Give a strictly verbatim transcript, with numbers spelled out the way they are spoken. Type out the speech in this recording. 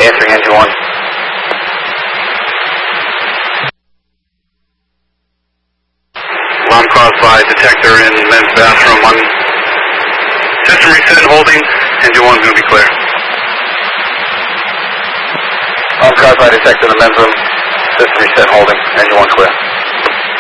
answering engine one. Alarm caused by detector in men's bathroom. One. System reset and holding. Engine one's going to be clear. Alarm caused by detector in the men's room. System reset and holding. Engine one clear.